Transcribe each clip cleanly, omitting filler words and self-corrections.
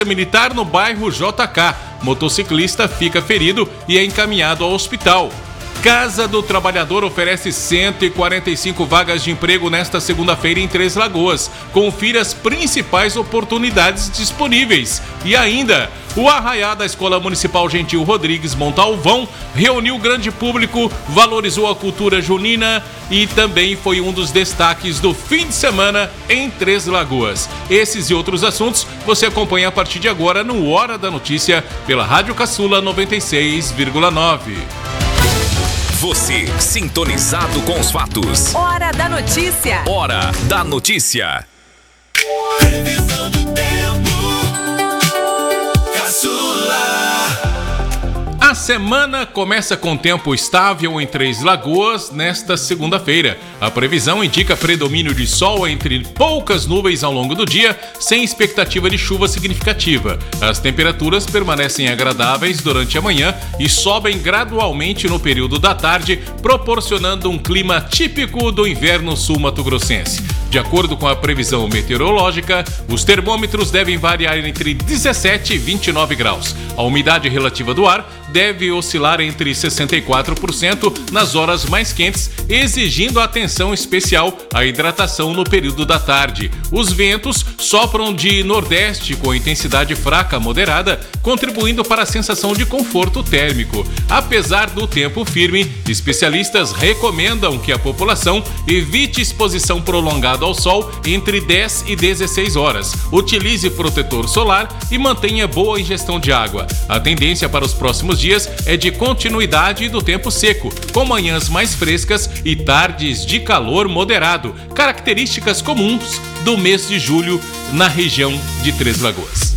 Militar no bairro JK. Motociclista fica ferido e é encaminhado ao hospital. Casa do Trabalhador oferece 145 vagas de emprego nesta segunda-feira em Três Lagoas. Confira as principais oportunidades disponíveis. E ainda, o Arraiá da Escola Municipal Gentil Rodrigues Montalvão reuniu o grande público, valorizou a cultura junina e também foi um dos destaques do fim de semana em Três Lagoas. Esses e outros assuntos você acompanha a partir de agora no Hora da Notícia pela Rádio Caçula 96,9. Você sintonizado com os fatos. Hora da Notícia. Hora da Notícia. Previsão do tempo. Caçula. A semana começa com tempo estável em Três Lagoas nesta segunda-feira. A previsão indica predomínio de sol entre poucas nuvens ao longo do dia, sem expectativa de chuva significativa. As temperaturas permanecem agradáveis durante a manhã e sobem gradualmente no período da tarde, proporcionando um clima típico do inverno sul-mato-grossense. De acordo com a previsão meteorológica, os termômetros devem variar entre 17 e 29 graus. A umidade relativa do ar deve oscilar entre 64% nas horas mais quentes, exigindo atenção especial à hidratação no período da tarde. Os ventos sopram de nordeste com intensidade fraca a moderada, contribuindo para a sensação de conforto térmico. Apesar do tempo firme, especialistas recomendam que a população evite exposição prolongada ao sol entre 10 e 16 horas. Utilize protetor solar e mantenha boa ingestão de água. A tendência para os próximos dias é de continuidade do tempo seco, com manhãs mais frescas e tardes de calor moderado, características comuns do mês de julho na região de Três Lagoas.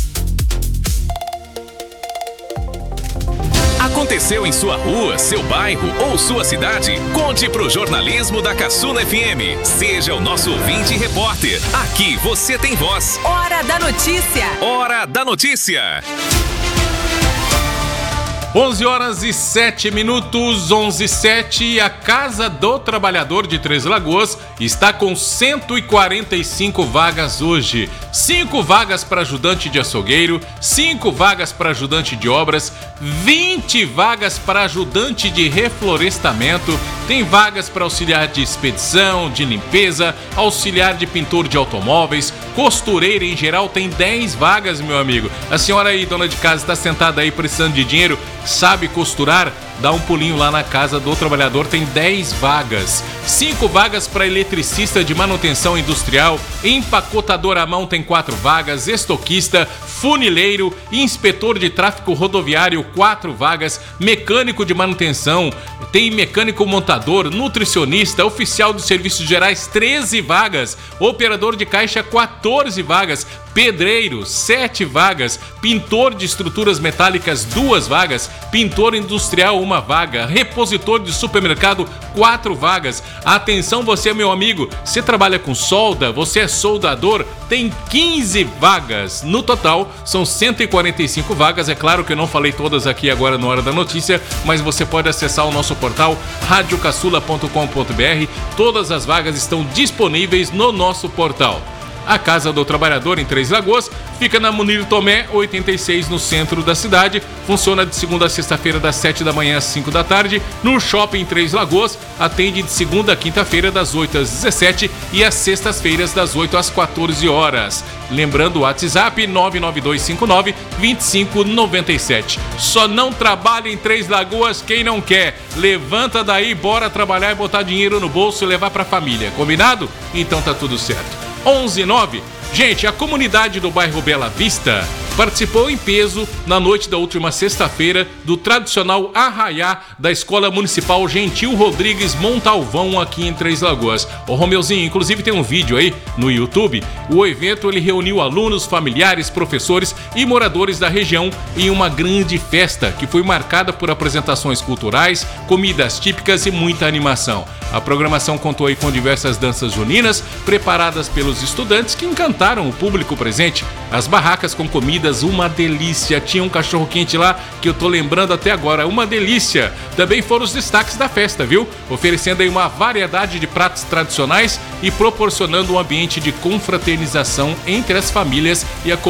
Aconteceu em sua rua, seu bairro ou sua cidade? Conte pro jornalismo da Caçula FM. Seja o nosso ouvinte e repórter. Aqui você tem voz. Hora da Notícia. Hora da Notícia. 11 horas e 7 minutos, 11h07. A Casa do Trabalhador de Três Lagoas está com 145 vagas hoje. 5 vagas para ajudante de açougueiro, 5 vagas para ajudante de obras, 20 vagas para ajudante de reflorestamento, tem vagas para auxiliar de expedição, de limpeza, auxiliar de pintor de automóveis, costureira em geral, tem 10 vagas, meu amigo. A senhora aí, dona de casa, está sentada aí precisando de dinheiro, sabe costurar? Dá um pulinho lá na Casa do Trabalhador, tem 10 vagas. 5 vagas para eletricista de manutenção industrial, empacotador à mão tem 4 vagas, estoquista, funileiro, inspetor de tráfego rodoviário 4 vagas, mecânico de manutenção, tem mecânico montador, nutricionista, oficial de serviços gerais 13 vagas, operador de caixa 14 vagas, pedreiro 7 vagas, pintor de estruturas metálicas 2 vagas, pintor industrial 1 vaga, repositor de supermercado 4 vagas. Atenção você, meu amigo, você trabalha com solda, você é soldador, tem 15 vagas. No total, são 145 vagas. É claro que eu não falei todas aqui agora na Hora da Notícia, mas você pode acessar o nosso portal radiocaçula.com.br. Todas as vagas estão disponíveis no nosso portal. A Casa do Trabalhador em Três Lagoas fica na Munir Tomé, 86, no centro da cidade. Funciona de segunda a sexta-feira, das 7 da manhã às 5 da tarde. No Shopping Três Lagoas, atende de segunda a quinta-feira, das 8 às 17 e às sextas-feiras, das 8 às 14 horas. Lembrando o WhatsApp 99259-2597. Só não trabalha em Três Lagoas quem não quer. Levanta daí, bora trabalhar e botar dinheiro no bolso e levar pra família. Combinado? Então tá tudo certo. 11:09. Gente, a comunidade do bairro Bela Vista participou em peso na noite da última sexta-feira do tradicional Arraiá da Escola Municipal Gentil Rodrigues Montalvão aqui em Três Lagoas. Ô Romeuzinho, inclusive tem um vídeo aí no YouTube. O evento ele reuniu alunos, familiares, professores e moradores da região em uma grande festa que foi marcada por apresentações culturais, comidas típicas e muita animação. A programação contou aí com diversas danças juninas preparadas pelos estudantes que encantaram o público presente. As barracas com comidas, uma delícia. Tinha um cachorro-quente lá que eu tô lembrando até agora, uma delícia. Também foram os destaques da festa, viu? Oferecendo aí uma variedade de pratos tradicionais e proporcionando um ambiente de confraternização entre as famílias e a comunidade.